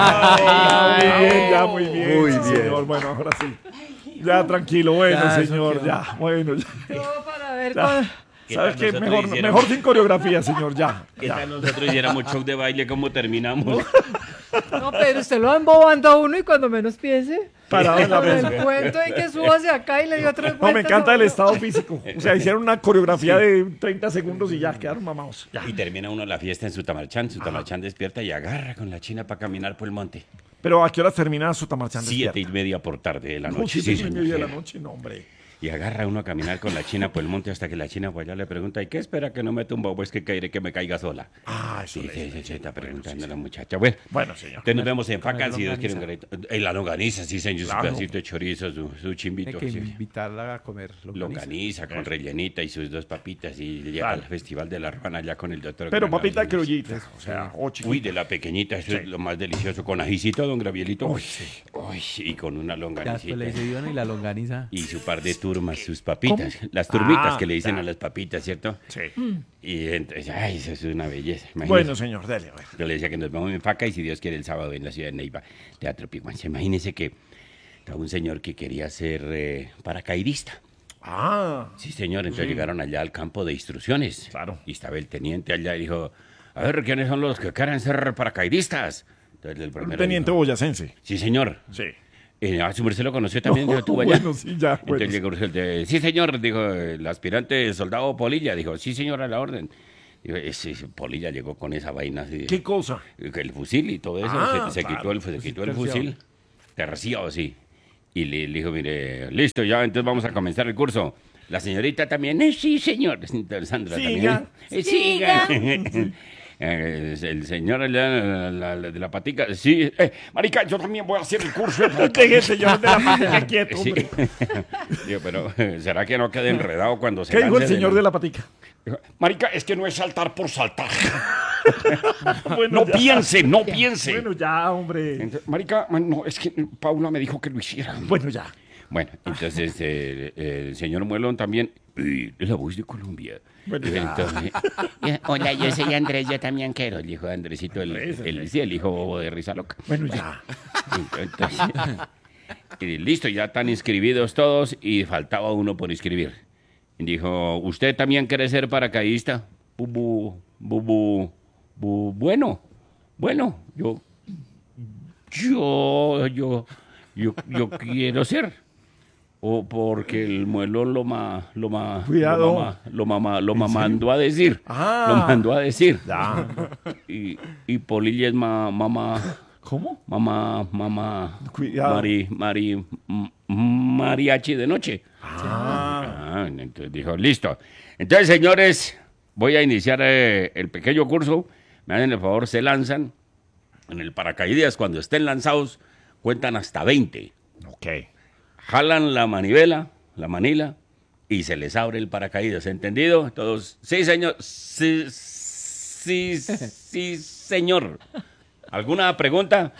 Muy bien, sí, señor. Bueno, ahora sí. Ya, tranquilo, bueno, Ya, señor, ya, bueno, ya. No, para ver Ya. ¿Sabes qué? Mejor sin coreografía, señor, ya. ¿Qué tal nosotros hiciéramos show de baile? ¿Cómo terminamos? No, pero usted lo va embobando a uno y cuando menos piense. Parado en la Con el mesa. cuento de que suba hacia acá y le dio otra vuelta. No, me encanta el estado físico. O sea, hicieron una coreografía de 30 segundos y ya quedaron mamados. Ya. Y termina uno la fiesta en Sutamarchán. Sutamarchán despierta y agarra con la china para caminar por el monte. Pero ¿a qué hora termina su tamarchán? 7:30 por tarde de la No, noche. 7:30 de la señor. noche, no, hombre. Y agarra uno a caminar con la china por el monte hasta que la china pues allá le pregunta, ¿y qué espera que no me tumba? Pues que caeré que me caiga sola. Ah, eso Sí, le- sí, está preguntando la muchacha. Bueno, Bueno, señor. entonces nos vemos en Facas la si Dios quiere. En la longaniza, sí, señor. Su Claro. pedacito de chorizo, su Hay chimbito. que Sí. invitarla a comer Longaniza con rellenita y sus 2 papitas y llega Claro. al Festival de la Ruana allá con el doctor. Pero Granados. papita criollita, o sea, o chiquita. Uy, de la pequeñita, eso es lo más delicioso. Con ajicito, don Gravielito. Uy, sí. Uy, y con una Ya después longanicita. le dice Iván y la longaniza. Y su par de turmas, sus papitas. Las turmitas Ah, que le dicen ya. a las papitas, ¿cierto? Sí. Y entonces, ay, eso es una belleza. Imagínese. Bueno, señor, dele, a ver. Yo le decía que nos vamos en Faca y si Dios quiere el sábado en la ciudad de Neiva, Teatro Piguanza. Imagínese que estaba un señor que quería ser paracaidista. Ah, Sí, señor. Entonces llegaron allá al campo de instrucciones. Claro. Y estaba el teniente allá y dijo, a ver, ¿quiénes son los que quieren ser paracaidistas? Entonces el un primero teniente dijo, boyacense. sí, señor. Sí. Su merced lo conoció también, yo estuve allá. Bueno, sí, ya, bueno. Entonces llegó sí, señor, dijo el aspirante soldado Polilla. Dijo, sí, señor, a la orden. Dijo, ese Polilla llegó con esa vaina así. ¿Qué cosa? El fusil y todo eso. Ah, se claro. quitó el fusil. Terciado, sí. Y le dijo, mire, listo, ya, entonces vamos a comenzar el curso. La señorita también, sí, señor. Entonces, Sandra Siga. también. Siga. El señor allá, de la patica, sí. Marica, yo también voy a hacer el curso. Deje, señor de la patica quieto, Sí. hombre. Digo, pero ¿será que no quede enredado cuando se ¿Qué dijo el lance señor de la patica? Dijo, marica, es que no es saltar por saltar. Bueno, No ya. piense, no piense. Bueno, ya, hombre. Entonces, marica, no, es que Paula me dijo que lo hiciera. Bueno, ya. Bueno, entonces el señor Muelón también, la voz de Colombia. Bueno, ya. Entonces, hola, yo soy Andrés, yo también quiero, le dijo Andresito, el hijo bobo de risa loca. Bueno, ya. Entonces, y listo, ya están inscribidos todos y faltaba uno por inscribir. Y dijo, ¿usted también quiere ser paracaidista? Bueno, yo quiero ser. O porque el muelón Cuidado. lo mandó a decir. Ah. Lo mandó a decir. Ya. Y Polilla es mamá. ¿Cómo? Mamá. Cuidado. Mariachi de noche. Ah. Entonces dijo, listo. Entonces, señores, voy a iniciar el pequeño curso. Me hacen el favor, se lanzan. En el paracaídas, cuando estén lanzados, cuentan hasta 20. Ok. Jalan la manila, y se les abre el paracaídas. ¿Entendido? Todos, sí, señor. Sí, señor. ¿Alguna pregunta?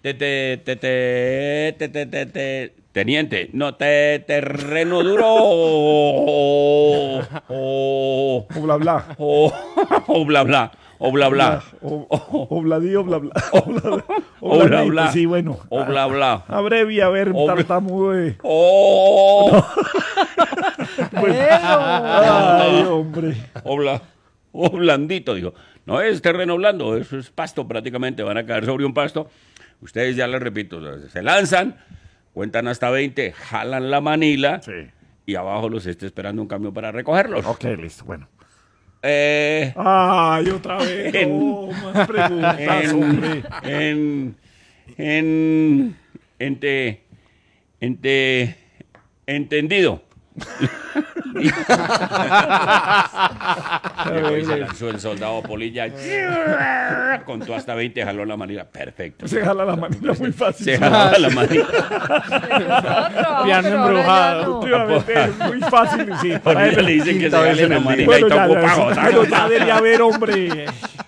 Teniente, no, terreno duro O bla bla. o bla bla. O bla bla. Obladí, o bla bla. O bla Obladito, bla. Sí, bueno. O bla bla. Abrevia, a ver, Obla- tartamudo. O Ay, hombre. o blandito, digo. No es terreno blando, eso es pasto prácticamente. Van a caer sobre un pasto. Ustedes ya les repito, se lanzan, cuentan hasta 20, jalan la manila Sí. y abajo los está esperando un camión para recogerlos. Ok, listo, bueno. Eh, Ay, otra vez. En- No, más preguntas, hombre. Entendido. Llegó y se lanzó el soldado Polilla. Contó hasta 20, jaló la manila. Perfecto. Se jala la manila muy fácil. Se jaló la manila. Piano embrujado. Últimamente es muy fácil, sí. Para A él él. le dicen que se Quinta vez jale en la el día. manila y Bueno, está ya, ocupado. pero ya debería haber, hombre.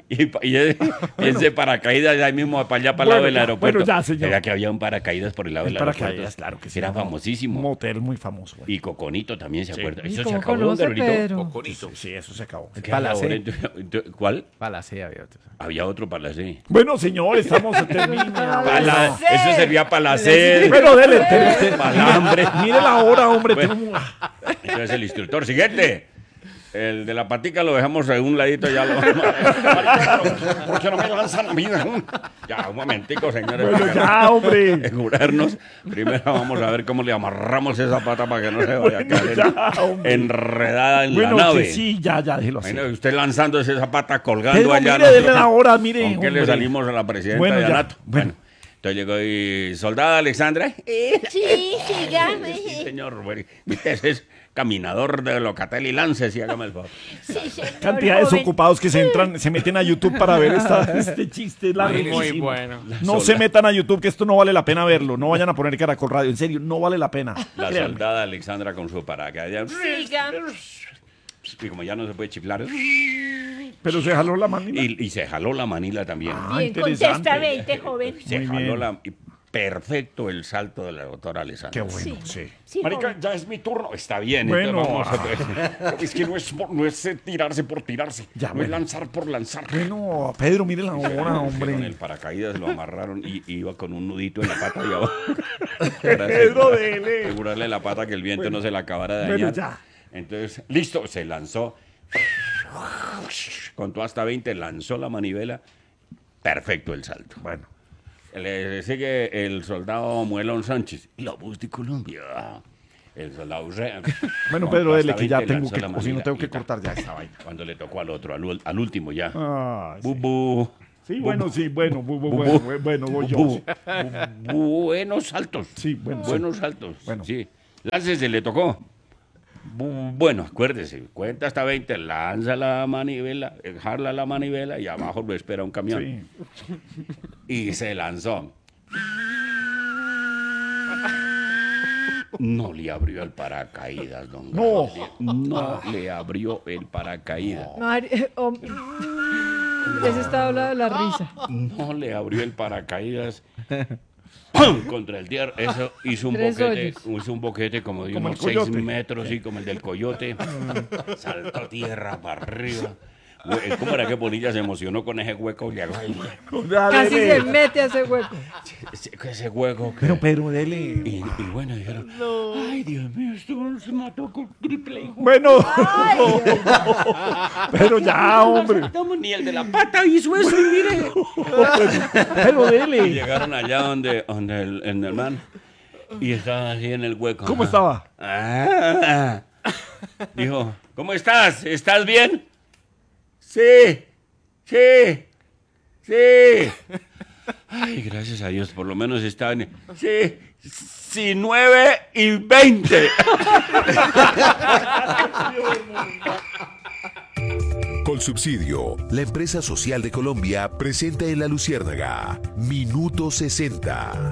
ese paracaídas ahí mismo para allá, para el lado del aeropuerto. Bueno, ya, señor. Sabía que había un paracaídas por el lado del aeropuerto. Paracaídas, claro que sí. Era famosísimo. Un motel muy famoso. Güey. Y Coconito también se acuerda. ¿Y ¿Eso se cómo acabó, conoce, Dorito? Pedro? Coconito. Sí, eso se acabó. ¿Qué había ahora? ¿Cuál? Palacé había otro. Había otro para la C. Bueno, señor, estamos terminando. Eso servía para la sed, Bueno, dele. para el hambre. Mire la hora, hombre. Bueno. tenemos- Entonces el instructor siguiente. El de la patica lo dejamos a un ladito ya. ¿Por qué no me lanzan a mí? Ya, un momentico, señores. Bueno, ya, hombre. Asegurarnos. Primero vamos a ver cómo le amarramos esa pata para que no se vaya a caer ya, hombre. enredada en Bueno, la nave. sí, ya, déjelo así. Bueno, usted lanzándose esa pata colgando Pedro, allá. mire, dele la hora, mire. ¿Con qué le hombre. salimos a la presidenta Bueno, de ya, Anato? bueno. Entonces llegó y... ¿Soldada Alexandra? Sí, sígame. Sí, señor. Bueno, ese es caminador de Locatel y Lance, sí, hágame el favor. Sí, señor, Cantidad de joven. desocupados que se meten a YouTube para ver este chiste larguísimo. Muy bueno. No se metan a YouTube, que esto no vale la pena verlo. No vayan a poner Caracol Radio. En serio, no vale la pena. La Créanme. soldada Alexandra con su paracaídas. Siga. Y como ya no se puede chiflar. Pero se jaló la manila. Y se jaló la manila también. Ah, Bien, interesante. contesta 20, joven. Se muy jaló bien. la... y perfecto el salto de la doctora Alexandra. Qué bueno, sí. Sí, Marica, joven. ya es mi turno. Está bien. Bueno. Entonces es que no es tirarse por tirarse. Ya, no bueno. es lanzar por lanzar. Bueno, Pedro, mire la hora, Con hombre. el paracaídas lo amarraron y iba con un nudito en la pata y abajo. Pedro, dele. Asegurarle la pata que el viento no se la acabara de Bueno, dañar. ya. Entonces, listo, se lanzó. Contó hasta 20, lanzó la manivela. Perfecto el salto. Bueno. Le sigue el soldado Muelón Sánchez. La voz de Colombia. El soldado Urrea. Bueno, Contó Pedro, dele, hasta que ya 20, tengo lanzó que, la o si no manivela tengo que y ta. cortar ya esta vaina. Cuando le tocó al otro, al último ya. Ah, sí. Bu. Sí, bueno, sí, bueno, voy yo. Bu- Buenos saltos. Sí, bueno, sí. Buenos saltos. Bueno. Sí. Láncese, le tocó. Bueno, acuérdese, cuenta hasta 20, lanza la manivela, jala la manivela y abajo lo espera un camión. Sí. Y se lanzó. No le abrió el paracaídas, don No. Gabriel. No le abrió el paracaídas. Ya se está hablando de la risa. No le abrió el paracaídas. ¡Pum! Contra el tierra. Eso hizo un boquete como de Como unos el coyote. 6 metros, sí, como el del coyote. Saltó tierra para arriba. ¿Cómo era que Bonilla se emocionó con ese hueco? Le hago, ay, Casi se mete a ese hueco. ese hueco. Que... Pero Pedro, dele. Y bueno, dijeron, ay, Dios mío, esto se mató con triple hijo. Bueno. Pero ya, hombre. No, ni el de la pata hizo eso, y mire. Pero Y dele. llegaron allá donde el man y estaba así en el hueco. ¿Cómo estaba? Ah. Dijo, ¿cómo estás? ¿Estás bien? Sí. Ay, gracias a Dios, por lo menos está bien. Sí, 9 y 20. Colsubsidio, la empresa social de Colombia, presenta en La Luciérnaga, Minuto 60.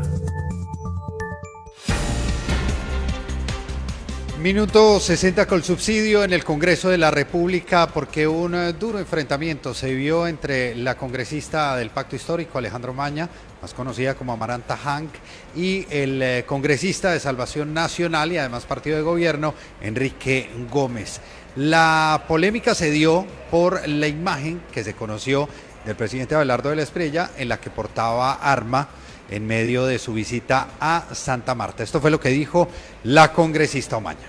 Minuto 60 Colsubsidio en el Congreso de la República, porque un duro enfrentamiento se vio entre la congresista del Pacto Histórico, Alejandro Maña, más conocida como Amaranta Hank, y el congresista de Salvación Nacional y además partido de gobierno, Enrique Gómez. La polémica se dio por la imagen que se conoció del presidente Abelardo de la Espriella, en la que portaba arma en medio de su visita a Santa Marta. Esto fue lo que dijo la congresista Omaña.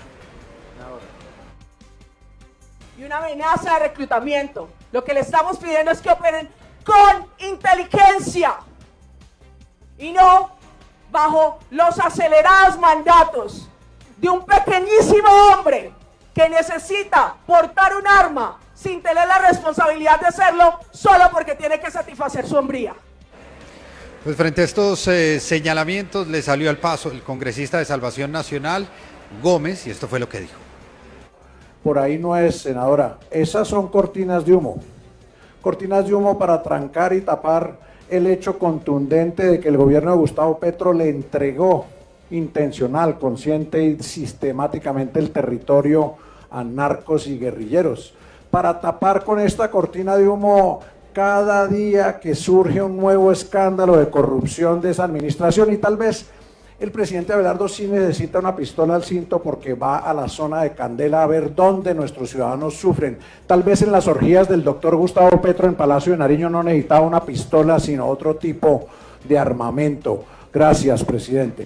Y una amenaza de reclutamiento. Lo que le estamos pidiendo es que operen con inteligencia y no bajo los acelerados mandatos de un pequeñísimo hombre que necesita portar un arma sin tener la responsabilidad de hacerlo solo porque tiene que satisfacer su hombría. Pues frente a estos señalamientos le salió al paso el congresista de Salvación Nacional, Gómez, y esto fue lo que dijo. Por ahí no es, senadora. Esas son cortinas de humo. Cortinas de humo para trancar y tapar el hecho contundente de que el gobierno de Gustavo Petro le entregó intencional, consciente y sistemáticamente el territorio a narcos y guerrilleros. Para tapar con esta cortina de humo cada día que surge un nuevo escándalo de corrupción de esa administración, y tal vez el presidente Abelardo sí necesita una pistola al cinto porque va a la zona de Candela a ver dónde nuestros ciudadanos sufren. Tal vez en las orgías del doctor Gustavo Petro en Palacio de Nariño no necesitaba una pistola, sino otro tipo de armamento. Gracias, presidente.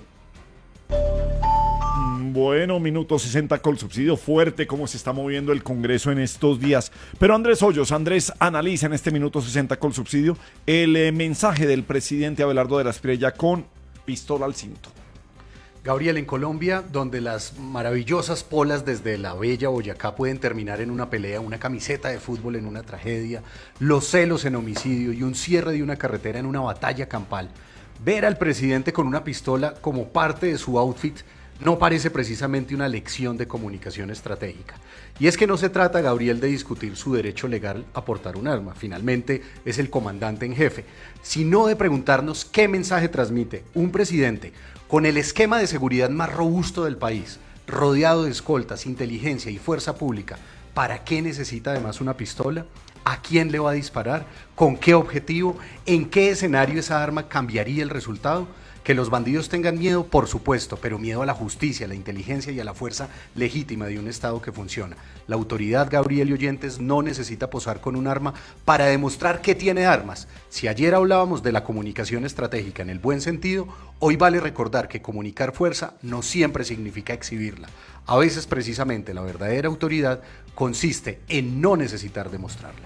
Bueno, minuto 60 con subsidio fuerte, cómo se está moviendo el Congreso en estos días. Pero Andrés Hoyos, Andrés analiza en este minuto 60 con subsidio el mensaje del presidente Abelardo de la Espriella con pistola al cinto. Gabriel, en Colombia, donde las maravillosas polas desde la bella Boyacá pueden terminar en una pelea, una camiseta de fútbol en una tragedia, los celos en homicidio y un cierre de una carretera en una batalla campal, ver al presidente con una pistola como parte de su outfit no parece precisamente una lección de comunicación estratégica. Y es que no se trata, Gabriel, de discutir su derecho legal a portar un arma, finalmente es el comandante en jefe, sino de preguntarnos qué mensaje transmite un presidente con el esquema de seguridad más robusto del país, rodeado de escoltas, inteligencia y fuerza pública. ¿Para qué necesita además una pistola? ¿A quién le va a disparar? ¿Con qué objetivo? ¿En qué escenario esa arma cambiaría el resultado? Que los bandidos tengan miedo, por supuesto, pero miedo a la justicia, a la inteligencia y a la fuerza legítima de un Estado que funciona. La autoridad, Gabriel y oyentes, no necesita posar con un arma para demostrar que tiene armas. Si ayer hablábamos de la comunicación estratégica en el buen sentido, hoy vale recordar que comunicar fuerza no siempre significa exhibirla. A veces, precisamente, la verdadera autoridad consiste en no necesitar demostrarla.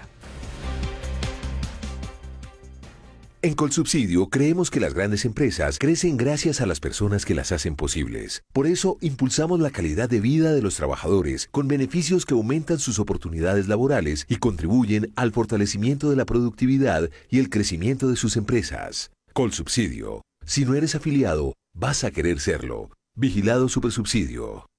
En Colsubsidio creemos que las grandes empresas crecen gracias a las personas que las hacen posibles. Por eso impulsamos la calidad de vida de los trabajadores con beneficios que aumentan sus oportunidades laborales y contribuyen al fortalecimiento de la productividad y el crecimiento de sus empresas. Colsubsidio. Si no eres afiliado, vas a querer serlo. Vigilado Supersubsidio.